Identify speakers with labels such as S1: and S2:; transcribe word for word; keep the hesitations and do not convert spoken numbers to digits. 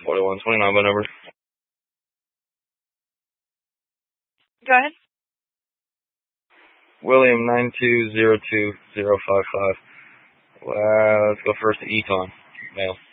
S1: forty-one twenty-nine by number.
S2: Go ahead.
S1: William nine two zero two zero five five. Uh, let's go first to Eton, male.